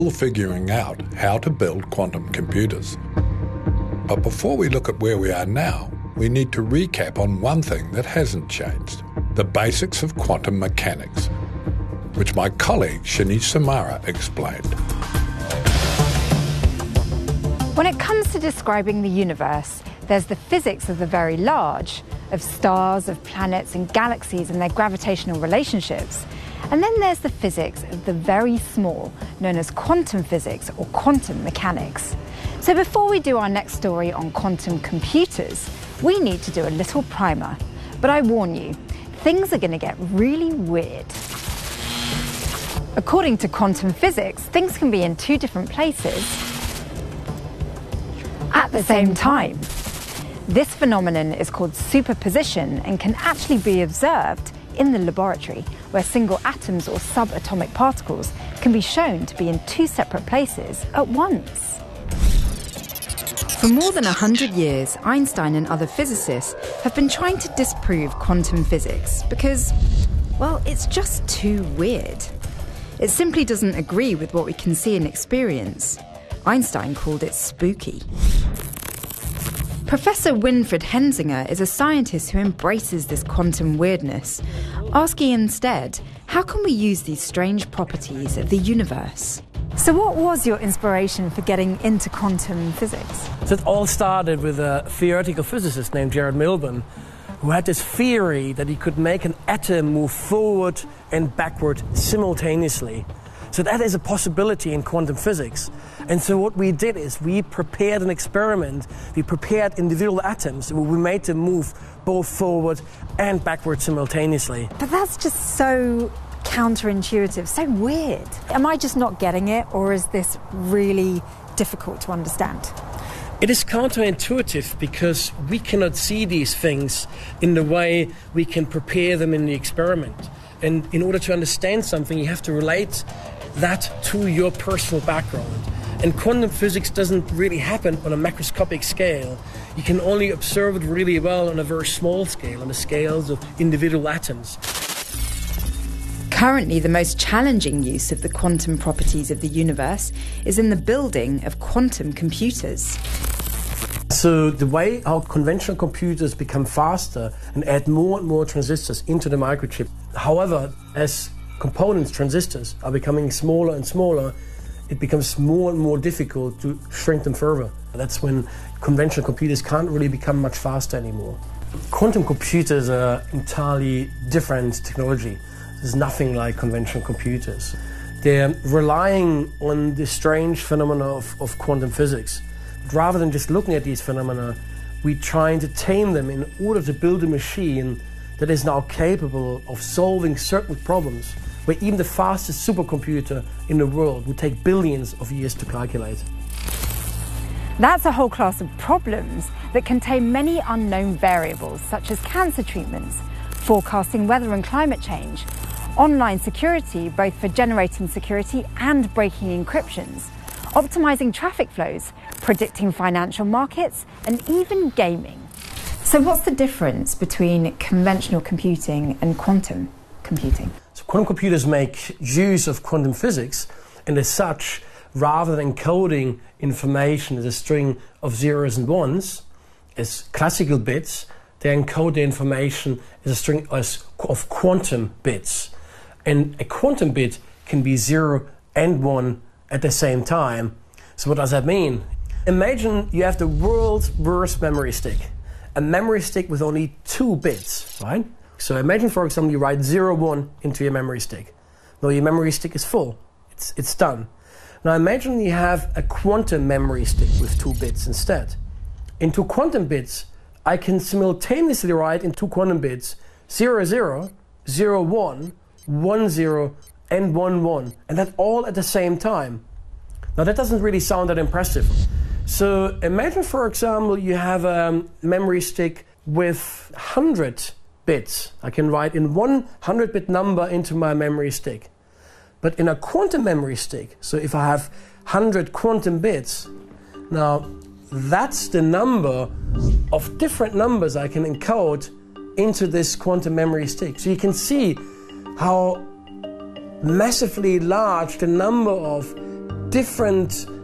figuring out how to build quantum computers. But before we look at where we are now, we need to recap on one thing that hasn't changed: the basics of quantum mechanics, which my colleague Shanice Samara explained. When it comes to describing the universe, there's the physics of the very large, of stars, of planets and galaxies and their gravitational relationships. And then there's the physics of the very small, known as quantum physics or quantum mechanics. So before we do our next story on quantum computers, we need to do a little primer. But I warn you, things are going to get really weird. According to quantum physics, things can be in two different places at the same time. This phenomenon is called superposition and can actually be observed in the laboratory, where single atoms or subatomic particles can be shown to be in two separate places at once. For more than 100 years, Einstein and other physicists have been trying to disprove quantum physics because, well, it's just too weird. It simply doesn't agree with what we can see and experience. Einstein called it spooky. Professor Winfried Hensinger is a scientist who embraces this quantum weirdness, asking instead, how can we use these strange properties of the universe? So what was your inspiration for getting into quantum physics? So it all started with a theoretical physicist named Gerard Milburn, who had this theory that he could make an atom move forward and backward simultaneously. So that is a possibility in quantum physics. And so what we did is we prepared an experiment. We prepared individual atoms. We made them move both forward and backward simultaneously. But that's just so counterintuitive, so weird. Am I just not getting it, or is this really difficult to understand? It is counterintuitive because we cannot see these things in the way we can prepare them in the experiment. And in order to understand something, you have to relate that to your personal background. And quantum physics doesn't really happen on a macroscopic scale. You can only observe it really well on a very small scale, on the scales of individual atoms. Currently, the most challenging use of the quantum properties of the universe is in the building of quantum computers. So the way how conventional computers become faster and add more and more transistors into the microchip. However, as components, transistors, are becoming smaller and smaller, it becomes more and more difficult to shrink them further. That's when conventional computers can't really become much faster anymore. Quantum computers are entirely different technology. There's nothing like conventional computers. They're relying on the strange phenomena of quantum physics. Rather than just looking at these phenomena, we're trying to tame them in order to build a machine that is now capable of solving certain problems where even the fastest supercomputer in the world would take billions of years to calculate. That's a whole class of problems that contain many unknown variables, such as cancer treatments, forecasting weather and climate change, online security, both for generating security and breaking encryptions, optimizing traffic flows, predicting financial markets, and even gaming. So what's the difference between conventional computing and quantum computing? So quantum computers make use of quantum physics, and as such, rather than encoding information as a string of zeros and ones, as classical bits, they encode the information as a string of quantum bits. And a quantum bit can be 0 and 1 at the same time. So what does that mean? Imagine you have the world's worst memory stick. A memory stick with only 2 bits, right? So imagine, for example, you write 0, 1 into your memory stick. Now your memory stick is full. It's done. Now imagine you have a quantum memory stick with 2 bits instead. In 2 quantum bits, I can simultaneously write in 2 quantum bits 0, 0, 0, 1, 1, 0, and 1, 1. And that all at the same time. Now that doesn't really sound that impressive. So imagine, for example, you have a memory stick with 100 bits. I can write in 100-bit number into my memory stick. But in a quantum memory stick, so if I have 100 quantum bits, now that's the number of different numbers I can encode into this quantum memory stick. So you can see how massively large the number of different